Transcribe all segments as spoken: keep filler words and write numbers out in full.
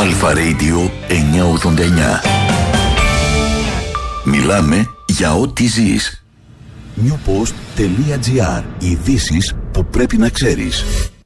Αλφα Radio εννιακόσια ογδόντα εννιά. Μιλάμε για ό,τι ζεις. newpost.gr. Ειδήσεις που πρέπει να ξέρεις.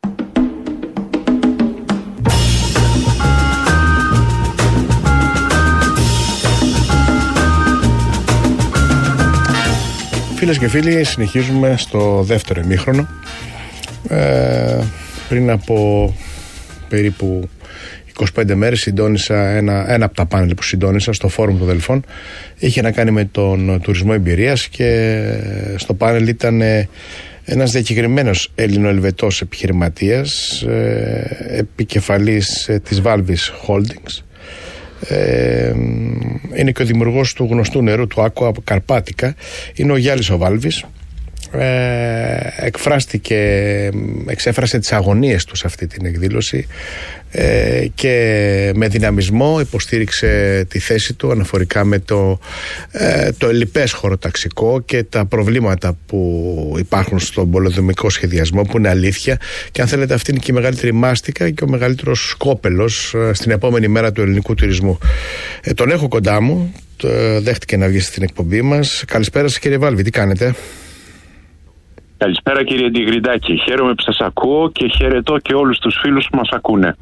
Φίλες και φίλοι, συνεχίζουμε στο δεύτερο ημίχρονο. Ε, πριν από περίπου είκοσι πέντε μέρες συντόνισα ένα, ένα από τα πάνελ που συντόνισα στο Φόρουμ των Δελφών. Είχε να κάνει με τον τουρισμό εμπειρίας και στο πάνελ ήταν ένας διακεκριμένος Έλληνο-Ελβετός επιχειρηματίας, ε, επικεφαλής ε, της Valvis Holdings. Ε, είναι και ο δημιουργός του γνωστού νερού του Aqua Carpatica. Είναι ο Γιάλης ο Βάλβης. Ε, εκφράστηκε, εξέφρασε τις αγωνίες του σε αυτή την εκδήλωση ε, και με δυναμισμό υποστήριξε τη θέση του αναφορικά με το, ε, το ελλειπές χωροταξικό και τα προβλήματα που υπάρχουν στον πολεοδομικό σχεδιασμό, που είναι αλήθεια, και αν θέλετε αυτή είναι και η μεγαλύτερη μάστικα και ο μεγαλύτερος σκόπελος ε, στην επόμενη μέρα του ελληνικού τουρισμού. ε, Τον έχω κοντά μου, το, ε, δέχτηκε να βγει στην εκπομπή μας. Καλησπέρα σας κύριε Βάλβη, τι κάνετε? Καλησπέρα κύριε Ντιγριντάκη, χαίρομαι που σας ακούω και χαιρετώ και όλους τους φίλους που μας ακούνε.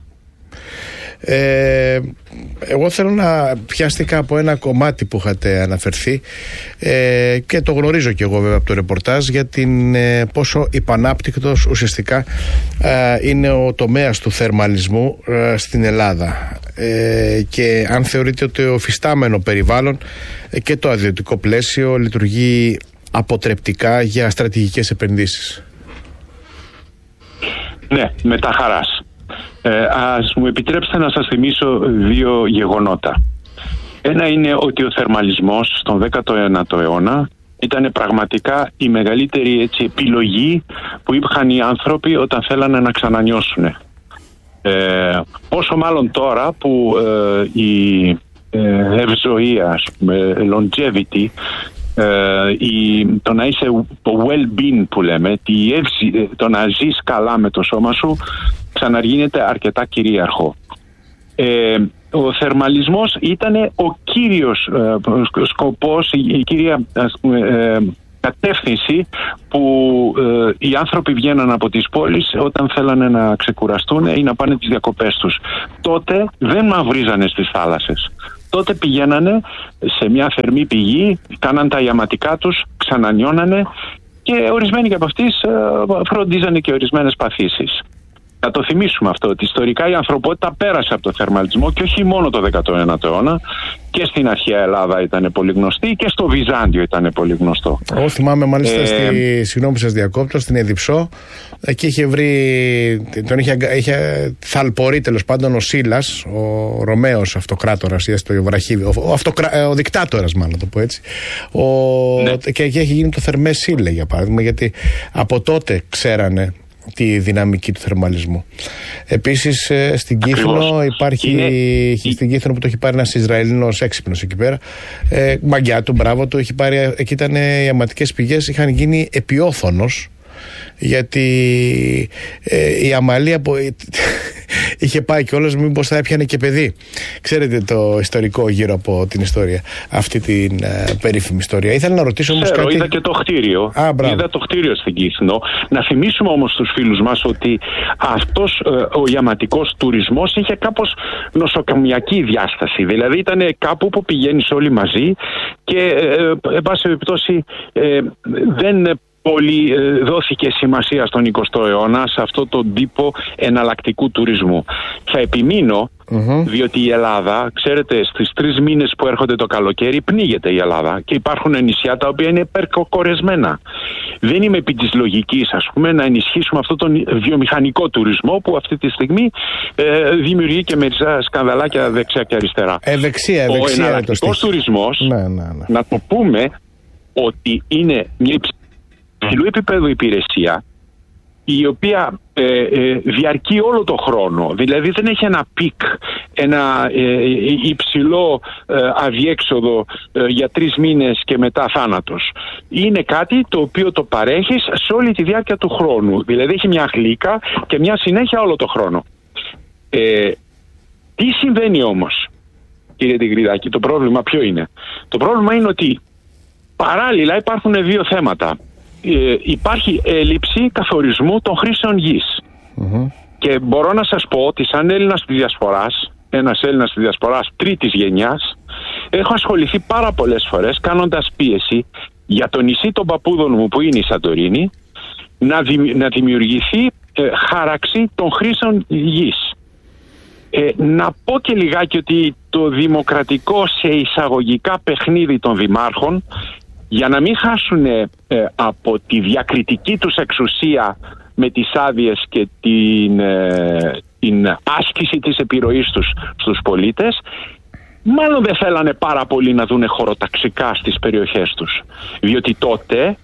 Ε, εγώ θέλω να πιάστηκα από ένα κομμάτι που είχατε αναφερθεί ε, και το γνωρίζω και εγώ βέβαια από το ρεπορτάζ για την ε, πόσο υπανάπτυκτος ουσιαστικά ε, είναι ο τομέας του θερμαλισμού ε, στην Ελλάδα ε, και αν θεωρείτε ότι ο φυστάμενο περιβάλλον ε, και το αδειωτικό πλαίσιο λειτουργεί αποτρεπτικά για στρατηγικές επενδύσεις. Ναι, με τα χαράς. Ε, ας μου επιτρέψετε να σας θυμίσω δύο γεγονότα. Ένα είναι ότι ο θερμαλισμός στον δέκατο ένατο αιώνα ήταν πραγματικά η μεγαλύτερη έτσι, επιλογή που είχαν οι άνθρωποι όταν θέλανε να ξανανιώσουν. Ε, πόσο μάλλον τώρα που ε, η ε, ευζοία, ας πούμε, longevity, Uh, η, το να είσαι well-being που λέμε, τη εύση, το να ζεις καλά με το σώμα σου ξαναργίνεται αρκετά κυρίαρχο. Ε, ο θερμαλισμός ήταν ο κύριος ε, σκοπός, η, η κύρια ας πούμε, ε, κατεύθυνση που ε, οι άνθρωποι βγαίναν από τις πόλεις όταν θέλανε να ξεκουραστούν ή να πάνε τις διακοπές τους. Τότε δεν μαυρίζανε στις θάλασσες. Τότε πηγαίνανε σε μια θερμή πηγή, κάναν τα ιαματικά τους, ξανανιώνανε και ορισμένοι και από αυτής φροντίζανε και ορισμένες παθήσεις. Να το θυμίσουμε αυτό, ότι ιστορικά η ανθρωπότητα πέρασε από το θερμαλισμό και όχι μόνο το δέκατο ένατο αιώνα, και στην αρχαία Ελλάδα ήταν πολύ γνωστή και στο Βυζάντιο ήταν πολύ γνωστό. Εγώ θυμάμαι μάλιστα, ε... στη, συγγνώμη σας διακόπτω, στην Εδιψό, εκεί είχε βρει, τον είχε, είχε θαλπορεί τέλος πάντων ο Σίλας, ο Ρωμαίος αυτοκράτορας, το βραχίδι, ο, ο, αυτοκρα, ο δικτάτορας μάλλον, το πω έτσι, ο, ναι. Και εκεί έχει γίνει το Θερμές Σίλε για παράδειγμα, γιατί από τότε ξέρανε τη δυναμική του θερμαλισμού. Επίσης στην Κύθνο υπάρχει, είναι... στην Κύθνο που το έχει πάρει ένας Ισραηλινός έξυπνος εκεί πέρα, ε, μαγκιά του, μπράβο του, έχει πάρει, εκεί ήταν οι αματικές πηγές, είχαν γίνει επιόφωνος, γιατί ε, η αμαλία που είχε πάει κιόλας μήπως θα έπιανε και παιδί. Ξέρετε το ιστορικό γύρω από την ιστορία, αυτή την ε, περίφημη ιστορία. Ήθελα να ρωτήσω όμως κάτι. Είδα και το κτίριο. Α, είδα το κτίριο στην Κύθνο. Να θυμίσουμε όμως στους φίλους μας ότι αυτός ε, ο ιαματικός τουρισμός είχε κάπως νοσοκομιακή διάσταση. Δηλαδή ήταν κάπου που πηγαίνεις όλοι μαζί και ε, εν πάση περιπτώσει ε, δεν πολύ ε, δόθηκε σημασία στον εικοστό αιώνα σε αυτό τον τύπο εναλλακτικού τουρισμού. Θα επιμείνω, mm-hmm. διότι η Ελλάδα, ξέρετε, στις τρεις μήνες που έρχονται το καλοκαίρι πνίγεται η Ελλάδα και υπάρχουν νησιά τα οποία είναι υπερκοκορεσμένα. Δεν είμαι επί της λογικής, ας πούμε, να ενισχύσουμε αυτόν τον βιομηχανικό τουρισμό που αυτή τη στιγμή ε, δημιουργεί και μερικά σκανδαλάκια δεξιά και αριστερά. Ευεξία, ευεξία. Ο εναλλακτικός τουρισμός, ναι, ναι, ναι. να το πούμε ότι είναι μια υψηλού επίπεδου υπηρεσία, η οποία ε, ε, διαρκεί όλο το χρόνο. Δηλαδή δεν έχει ένα πικ, ένα ε, υψηλό ε, αδιέξοδο ε, για τρεις μήνες και μετά θάνατος. Είναι κάτι το οποίο το παρέχεις σε όλη τη διάρκεια του χρόνου. Δηλαδή έχει μια γλύκα και μια συνέχεια όλο το χρόνο. Ε, Τι συμβαίνει όμως, κύριε Τιγριδάκη, το πρόβλημα ποιο είναι? Το πρόβλημα είναι ότι παράλληλα υπάρχουν δύο θέματα. Ε, υπάρχει έλλειψη καθορισμού των χρήσεων γης. Mm-hmm. Και μπορώ να σας πω ότι σαν Έλληνας της Διασποράς, ένας Έλληνας της Διασποράς τρίτης γενιάς, έχω ασχοληθεί πάρα πολλές φορές κάνοντας πίεση για το νησί των παππούδων μου που είναι η Σαντορίνη να, δη, να δημιουργηθεί ε, χάραξη των χρήσεων γης. Ε, να πω και λιγάκι ότι το δημοκρατικό σε εισαγωγικά παιχνίδι των δημάρχων, για να μην χάσουν ε, από τη διακριτική τους εξουσία με τις άδειες και την, ε, την άσκηση της επιρροής τους στους πολίτες, μάλλον δεν θέλανε πάρα πολύ να δούνε χωροταξικά στις περιοχές τους. Διότι τότε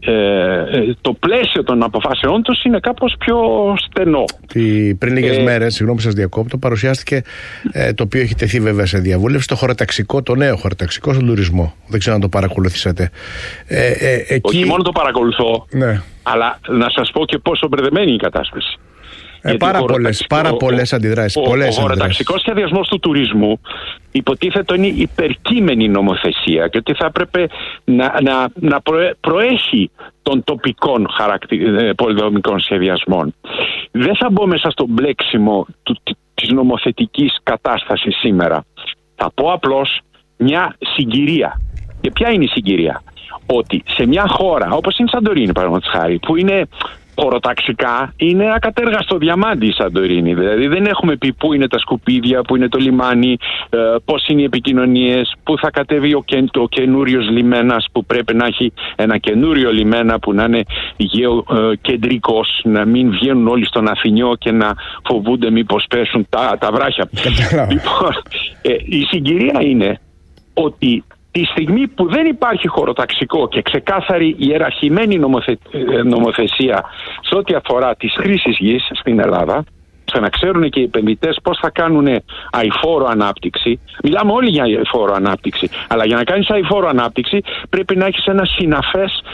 ε, το πλαίσιο των αποφάσεών τους είναι κάπως πιο στενό. Τι, πριν λίγες ε, μέρες, συγγνώμη που σας διακόπτω, παρουσιάστηκε ε, το οποίο έχει τεθεί βέβαια σε διαβούλευση, το χωροταξικό, το νέο χωροταξικό στον τουρισμό. Δεν ξέρω αν το παρακολουθήσατε. Ε, ε, εκεί... Όχι μόνο το παρακολουθώ, ναι. αλλά να σας πω και πόσο μπερδεμένη είναι η κατάσταση. Ε, πάρα πολλές, πάρα πολλές αντιδράσεις. Ο, ο, ο χωροταξικός σχεδιασμός του τουρισμού υποτίθεται είναι υπερκείμενη νομοθεσία και ότι θα έπρεπε να, να, να προέ, προέχει των τοπικών χαρακτη, πολυδομικών σχεδιασμών. Δεν θα μπω μέσα στο μπλέξιμο του, της νομοθετικής κατάστασης σήμερα. Θα πω απλώς μια συγκυρία. Και ποια είναι η συγκυρία? Ότι σε μια χώρα όπως είναι η Σαντορίνη, παραδείγματος χάρη, που είναι χωροταξικά, είναι ακατέργαστο διαμάντι η Σαντορίνη. Δηλαδή δεν έχουμε πει πού είναι τα σκουπίδια, πού είναι το λιμάνι, ε, πώς είναι οι επικοινωνίες, πού θα κατέβει ο, κεν, ο καινούριος λιμένας που πρέπει να έχει ένα καινούριο λιμένα που να είναι γεωκεντρικός, ε, να μην βγαίνουν όλοι στον Αθηνιό και να φοβούνται μήπως πέσουν τα, τα βράχια. Λοιπόν, ε, η συγκυρία είναι ότι τη στιγμή που δεν υπάρχει χωροταξικό και ξεκάθαρη ιεραρχημένη νομοθε... νομοθεσία σε ό,τι αφορά τις χρήσεις γης στην Ελλάδα, ώστε να ξέρουν και οι επενδυτές πώς θα κάνουν αειφόρο ανάπτυξη. Μιλάμε όλοι για αειφόρο ανάπτυξη, αλλά για να κάνεις αειφόρο ανάπτυξη πρέπει να έχεις ένα συναφές,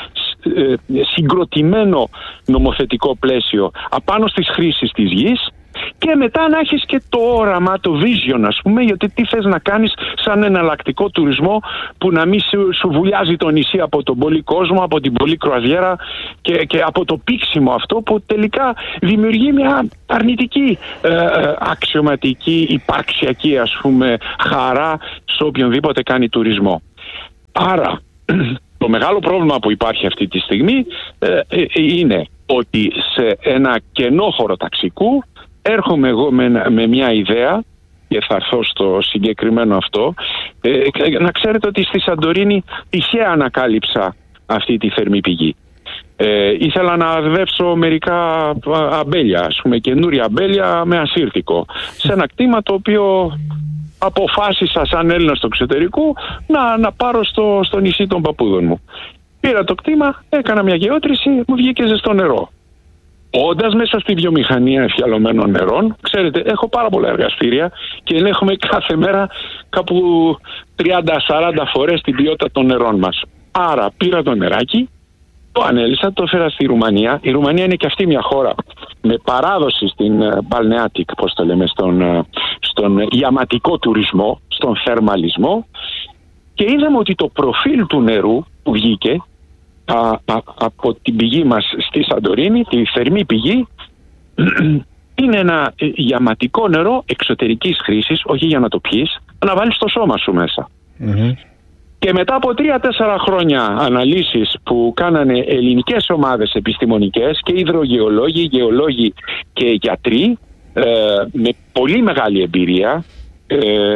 συγκροτημένο νομοθετικό πλαίσιο απάνω στις χρήσεις της γης, και μετά να έχεις και το όραμα, το vision, ας πούμε, γιατί τι θες να κάνεις σαν εναλλακτικό τουρισμό που να μην σου, σου βουλιάζει το νησί από τον πολύ κόσμο, από την πολύ κρουαζιέρα και, και από το πήξιμο αυτό που τελικά δημιουργεί μια αρνητική ε, αξιωματική, υπαρξιακή, ας πούμε, χαρά σε οποιονδήποτε κάνει τουρισμό. Άρα το μεγάλο πρόβλημα που υπάρχει αυτή τη στιγμή ε, ε, είναι ότι σε ένα κενό χωροταξικού έρχομαι εγώ με, με μια ιδέα, και θα έρθω στο συγκεκριμένο αυτό. Ε, να ξέρετε ότι στη Σαντορίνη τυχαία ανακάλυψα αυτή τη θερμή πηγή. Ε, ήθελα να αδεύσω μερικά αμπέλια, ας πούμε, καινούρια αμπέλια με ασύρτικο, σε ένα κτήμα το οποίο αποφάσισα σαν Έλληνας του εξωτερικού να, να πάρω στο, στο νησί των παππούδων μου. Πήρα το κτήμα, έκανα μια γεώτρηση, μου βγήκε ζεστό νερό. Όντας μέσα στη βιομηχανία εφιαλωμένων νερών, ξέρετε, έχω πάρα πολλά εργαστήρια και ελέγχουμε κάθε μέρα κάπου τριάντα με σαράντα φορές την ποιότητα των νερών μας. Άρα πήρα το νεράκι, το ανέλησα, το έφερα στη Ρουμανία. Η Ρουμανία είναι και αυτή μια χώρα με παράδοση στην Balneatic, πώς το λέμε, στον, στον ιαματικό τουρισμό, στον θερμαλισμό, και είδαμε ότι το προφίλ του νερού που βγήκε Α, α, από την πηγή μας στη Σαντορίνη, τη θερμή πηγή, είναι ένα ιαματικό νερό εξωτερικής χρήσης, όχι για να το πιείς, να βάλεις στο σώμα σου μέσα. Mm-hmm. Και μετά από τρία-τέσσερα χρόνια αναλύσεις που κάνανε ελληνικές ομάδες επιστημονικές και υδρογεολόγοι, γεωλόγοι και γιατροί ε, με πολύ μεγάλη εμπειρία, ε,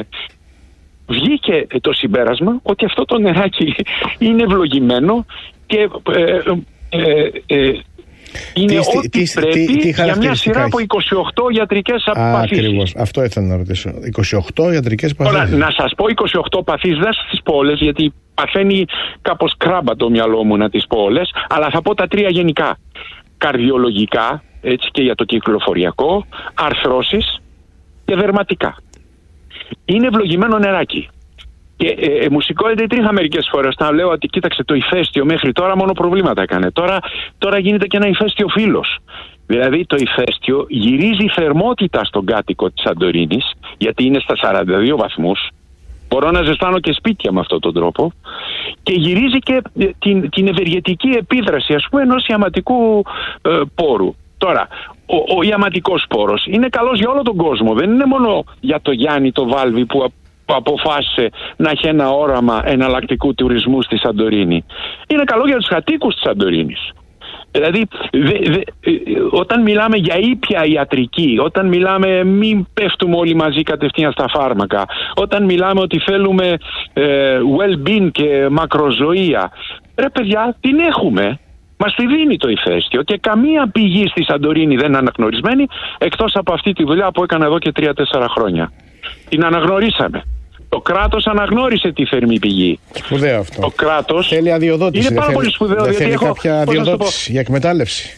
βγήκε το συμπέρασμα ότι αυτό το νεράκι είναι ευλογημένο και ε, ε, ε, είναι τι, ό,τι τι, πρέπει τι, τι για μια σειρά από είκοσι οκτώ ιατρικές παθήσεις. Ακριβώς, αυτό ήθελα να ρωτήσω. είκοσι οκτώ ιατρικές παθήσεις. Τώρα, να σας πω είκοσι οκτώ παθήσεις, δεν στις πω όλες, γιατί παθαίνει κάπως κράμπα το μυαλό μου να τις πω όλες, αλλά θα πω τα τρία γενικά. Καρδιολογικά, έτσι, και για το κυκλοφοριακό, αρθρώσεις και δερματικά. Είναι ευλογημένο νεράκι. Και ε, ε, μουσικό εντετρίχα μερικές φορές να λέω ότι κοίταξε, το ηφαίστειο μέχρι τώρα μόνο προβλήματα έκανε. Τώρα, τώρα γίνεται και ένα ηφαίστειο φύλλος. Δηλαδή το ηφαίστειο γυρίζει θερμότητα στον κάτοικο της Σαντορίνης, γιατί είναι στα σαράντα δύο βαθμούς. Μπορώ να ζεστάνω και σπίτια με αυτόν τον τρόπο. Και γυρίζει και την, την ευεργετική επίδραση, ας πούμε, ενός ιαματικού ε, πόρου. Τώρα, ο, ο ιαματικός πόρος είναι καλός για όλο τον κόσμο. Δεν είναι μόνο για το Γιάννη το Βάλβη που, που αποφάσισε να έχει ένα όραμα εναλλακτικού τουρισμού στη Σαντορίνη. Είναι καλό για τους κατοίκους της Σαντορίνης. Δηλαδή, δε, δε, όταν μιλάμε για ήπια ιατρική, όταν μιλάμε μην πέφτουμε όλοι μαζί κατευθείαν στα φάρμακα, όταν μιλάμε ότι θέλουμε ε, well-being και μακροζωία, ρε παιδιά, την έχουμε. Μας τη δίνει το ηφαίστειο και καμία πηγή στη Σαντορίνη δεν είναι αναγνωρισμένη, εκτός από αυτή τη δουλειά που έκανα εδώ και τρία τέσσερα χρόνια. Την αναγνωρίσαμε. Το κράτος αναγνώρισε τη θερμή πηγή. Σπουδαίο αυτό. Το κράτος. Θέλει αδειοδότηση. Είναι πάρα θέλει, πολύ σπουδαίο. Δεν θέλει έχω, κάποια αδειοδότηση για εκμετάλλευση.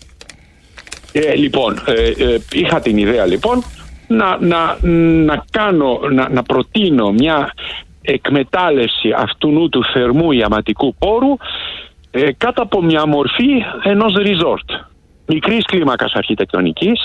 Ε, λοιπόν, ε, ε, είχα την ιδέα λοιπόν να, να, να κάνω, να, να προτείνω μια εκμετάλλευση αυτού του θερμού ιαματικού πόρου ε, κάτω από μια μορφή ενός resort. Μικρής κλίμακας αρχιτεκτονικής.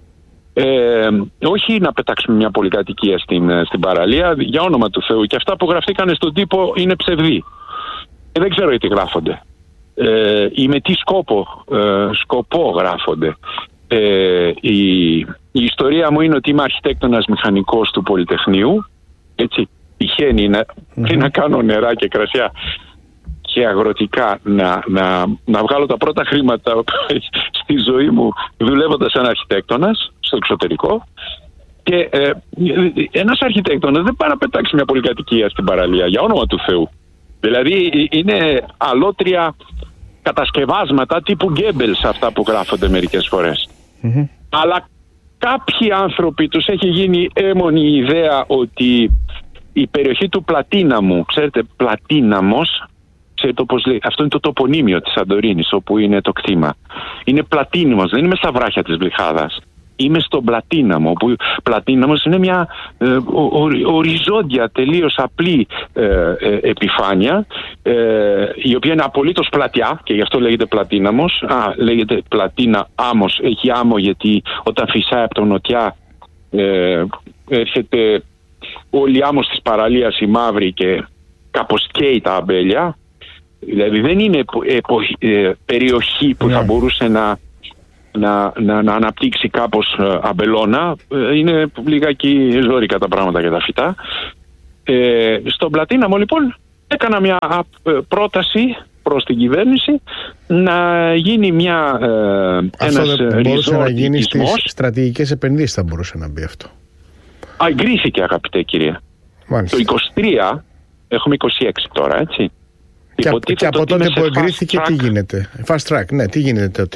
Ε, όχι να πετάξουμε μια πολυκατοικία στην, στην παραλία, για όνομα του Θεού, και αυτά που γραφτήκανε στον τύπο είναι ψευδή. Ε, δεν ξέρω γιατί γράφονται ε, ή με τι σκόπο, ε, σκοπό γράφονται. ε, η, η ιστορία μου είναι ότι είμαι αρχιτέκτονας μηχανικός του Πολυτεχνείου, έτσι, τυχαίνει να, mm-hmm. να κάνω νερά και κρασιά και αγροτικά, να, να, να βγάλω τα πρώτα χρήματα στη ζωή μου δουλεύοντας σαν αρχιτέκτονας στο εξωτερικό. Και ε, ένας αρχιτέκτονας δεν πάει να πετάξει μια πολυκατοικία στην παραλία, για όνομα του Θεού. Δηλαδή είναι αλότρια κατασκευάσματα τύπου Γκέμπελς αυτά που γράφονται μερικές φορές. Mm-hmm. Αλλά κάποιοι άνθρωποι τους έχει γίνει έμονη η ιδέα ότι η περιοχή του Πλατίναμου, ξέρετε, Πλατίναμος, ξέρετε πώς λέει, αυτό είναι το τοπονύμιο της Σαντορίνης όπου είναι το κτήμα. Είναι Πλατίναμος, δεν είμαι στα βράχια της Βλυχάδας. Είμαι στον Πλατίναμο, που Πλατίναμος είναι μια ε, ο, ο, οριζόντια, τελείως απλή ε, ε, επιφάνεια, ε, η οποία είναι απολύτως πλατιά και γι' αυτό λέγεται Πλατίναμος. Α, λέγεται Πλατίνα άμμος, έχει άμμο γιατί όταν φυσάει από τον νοτιά ε, έρχεται όλη η άμμος της παραλίας η μαύρη και κάπως καίει τα αμπέλια. Δηλαδή δεν είναι επο, ε, περιοχή που yeah. θα μπορούσε να Να, να, να αναπτύξει κάπως ε, αμπελώνα. Ε, είναι λιγάκι ζόρικα τα πράγματα για τα φυτά. Ε, στον Πλατίναμο λοιπόν έκανα μια ε, πρόταση προς την κυβέρνηση να γίνει μια ε, αυτό ένας δεν μπορούσε να γίνει στις στρατηγικές επενδύσεις, θα μπορούσε να μπει αυτό. Α, εγκρίθηκε αγαπητέ κύριε. Μάλιστα. Το είκοσι τρία, έχουμε είκοσι έξι τώρα, έτσι. Και, α, και από τότε που εγκρίθηκε τι γίνεται? Fast track, ναι, τι γίνεται τότε?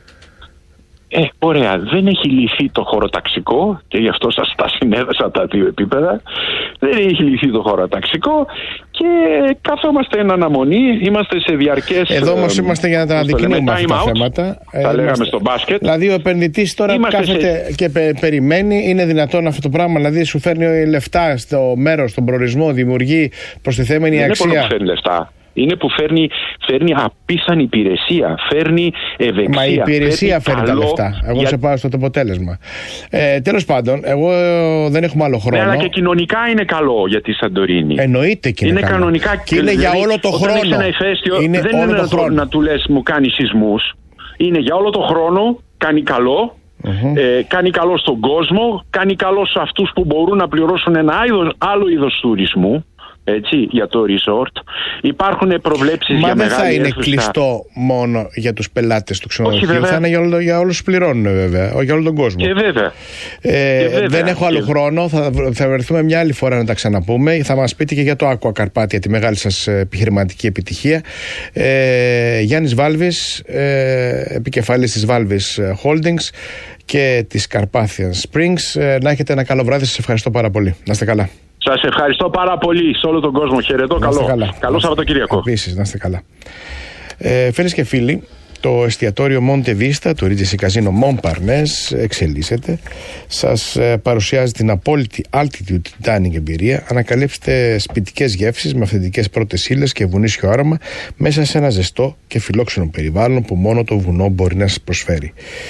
Ε, ωραία, δεν έχει λυθεί το χωροταξικό και γι' αυτό σας τα συνέδεσα τα δύο επίπεδα. Δεν έχει λυθεί το χωροταξικό και κάθομαστε εν αναμονή, είμαστε σε διαρκές... Εδώ όμως είμαστε για να τα αναδεικνύουμε αυτά τα θέματα. Τα ε, λέγαμε στο μπάσκετ. Δηλαδή ο επενδυτής τώρα είμαστε κάθεται σε... και πε, περιμένει, είναι δυνατόν αυτό το πράγμα, δηλαδή σου φέρνει λεφτά στο μέρος, στον προορισμό, δημιουργεί προστιθέμενη δεν αξία. Δεν είναι που φέρνει λεφτά. Είναι που φέρνει, φέρνει απίθανη υπηρεσία, φέρνει ευεξία. Μα η υπηρεσία φέρνει, φέρνει τα λεφτά. Εγώ για... σε πάω στο αποτέλεσμα. Ε, τέλος πάντων, εγώ δεν έχουμε άλλο χρόνο. Ναι, αλλά και κοινωνικά είναι καλό για τη Σαντορίνη. Εννοείται και είναι, είναι καλό. Κανονικά και είναι για όλο το χρόνο. Όταν ένα ηφαίστειο, είναι δεν είναι να, το, να του λες μου κάνει σεισμούς. Είναι για όλο το χρόνο, κάνει καλό. Mm-hmm. Ε, κάνει καλό στον κόσμο, κάνει καλό σε αυτούς που μπορούν να πληρώσουν ένα άλλο είδος τουρισμού. Έτσι, για το resort. Υπάρχουν προβλέψεις Μα για μεγάλη δεν θα είναι αίθουσα. Κλειστό μόνο για τους πελάτες του ξενοδοχείου. Θα είναι για, όλο, για όλους που πληρώνουν, βέβαια. Για όλο τον κόσμο. Και βέβαια. Ε, και βέβαια. Δεν έχω άλλο και... χρόνο. Θα, θα βρεθούμε μια άλλη φορά να τα ξαναπούμε. Θα μας πείτε και για το Aqua Καρπάτια, τη μεγάλη σας επιχειρηματική επιτυχία. Ε, Γιάννης Βάλβης, ε, επικεφαλής της Βάλβης Holdings και της Carpathian Springs. Ε, να έχετε ένα καλό βράδυ. Σας ευχαριστώ πάρα πολύ. Να είστε καλά. Σας ευχαριστώ πάρα πολύ σε όλο τον κόσμο. Χαιρετώ. Καλό. Καλό Σαββατοκύριακο. Επίσης, να είστε καλά. Ε, φίλες και φίλοι, το εστιατόριο Monte Vista, το Regency Casino Montparnasse εξελίσσεται. Σας ε, παρουσιάζει την απόλυτη altitude dining εμπειρία. Ανακαλύψτε σπιτικές γεύσεις με αυθεντικές πρώτες ύλες και βουνίσιο άρωμα μέσα σε ένα ζεστό και φιλόξενο περιβάλλον που μόνο το βουνό μπορεί να σας προσφέρει.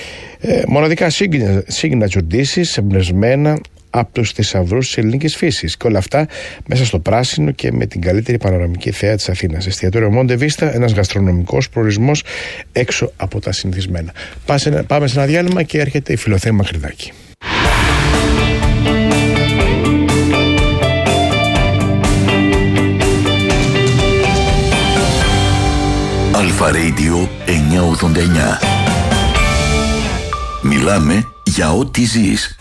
Ε, μοναδικά signature dishes εμπνευσμένα από τους θησαυρούς της ελληνικής φύσης. Και όλα αυτά μέσα στο πράσινο και με την καλύτερη πανοραμική θέα της Αθήνας. Εστιατόριο Monte Vista, ένας γαστρονομικός προορισμός έξω από τα συνηθισμένα. Πάμε σε ένα διάλειμμα και έρχεται η Φιλοθέη Μακρυδάκη. Αλφα Radio εννιακόσια ογδόντα εννιά. Μιλάμε για ό,τι ζεις.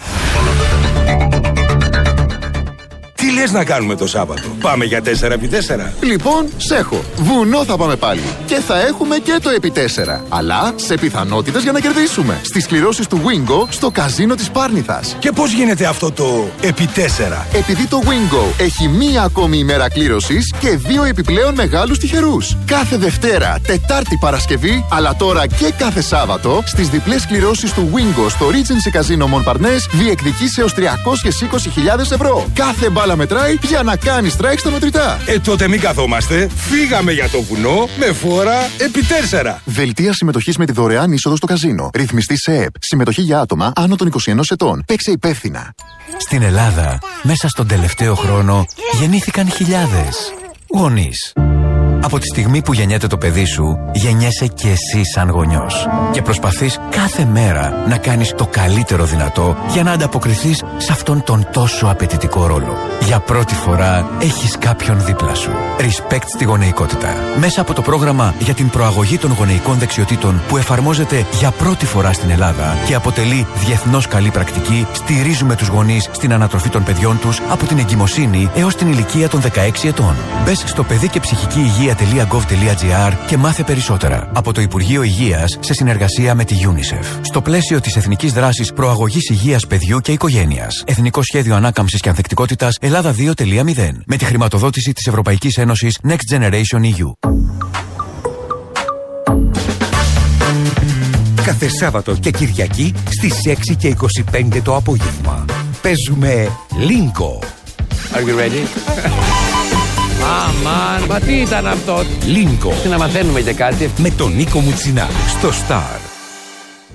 Τι λες να κάνουμε το Σάββατο? Πάμε για τέσσερα επί τέσσερα. Λοιπόν, σ' έχω. Βουνό θα πάμε πάλι. Και θα έχουμε και το επί τέσσερα. Αλλά σε πιθανότητες για να κερδίσουμε. Στις κληρώσεις του Wingo στο καζίνο της Πάρνηθας. Και πώς γίνεται αυτό το επί τέσσερα? Επειδή το Wingo έχει μία ακόμη ημέρα κλήρωσης και δύο επιπλέον μεγάλους τυχερούς. Κάθε Δευτέρα, Τετάρτη, Παρασκευή, αλλά τώρα και κάθε Σάββατο, στις διπλές κληρώσεις του Wingo στο Regency Casino Montparnasse διεκδικείς έως τριακόσιες είκοσι χιλιάδες ευρώ. Κάθε μπάλα μετράει για να κάνεις strike στα μετρητά. Ε, τότε μην καθόμαστε. Φύγαμε για το βουνό με φόρα επί τέσσερα. Δελτία συμμετοχής με τη δωρεάν είσοδο στο καζίνο. Ρυθμιστή σε ΕΕΠ. Συμμετοχή για άτομα άνω των είκοσι ενός ετών. Παίξε υπεύθυνα. Στην Ελλάδα, μέσα στον τελευταίο χρόνο, γεννήθηκαν χιλιάδες γονείς. Από τη στιγμή που γεννιέται το παιδί σου, γεννιέσαι και εσύ σαν γονιός. Και προσπαθείς κάθε μέρα να κάνεις το καλύτερο δυνατό για να ανταποκριθείς σε αυτόν τον τόσο απαιτητικό ρόλο. Για πρώτη φορά έχεις κάποιον δίπλα σου. Respect στη γονεϊκότητα. Μέσα από το πρόγραμμα για την προαγωγή των γονεϊκών δεξιοτήτων που εφαρμόζεται για πρώτη φορά στην Ελλάδα και αποτελεί διεθνώς καλή πρακτική, στηρίζουμε τους γονείς στην ανατροφή των παιδιών τους από την εγκυμοσύνη έως την ηλικία των δεκαέξι ετών. Μπες στο παιδί και ψυχική υγεία .gov.gr και μάθε περισσότερα από το Υπουργείο Υγείας σε συνεργασία με τη UNICEF. Στο πλαίσιο της Εθνικής Δράσης Προαγωγής Υγείας Παιδιού και Οικογένειας. Εθνικό Σχέδιο Ανάκαμψης και Ανθεκτικότητας Ελλάδα δύο κόμμα μηδέν. Με τη χρηματοδότηση της Ευρωπαϊκής Ένωσης Next Generation ι γιου. Κάθε Σάββατο και Κυριακή στις έξι και είκοσι πέντε το απόγευμα. Παίζουμε Lingo. Are you ready? Αμάν, μα τι ήταν αυτό? Lingo. Τι να μαθαίνουμε και κάτι. Με τον Νίκο Μουτσινά στο Star.